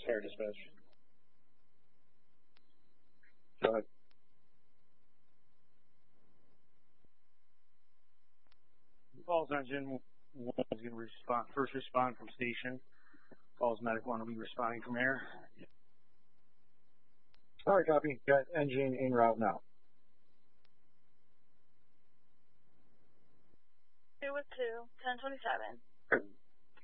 Fire dispatch. Go ahead. Falls engine 1 is going to respond, first respond from station. Falls medic 1 will be responding from air. All right, copy. Got engine en route now. 2 with 2, 1027.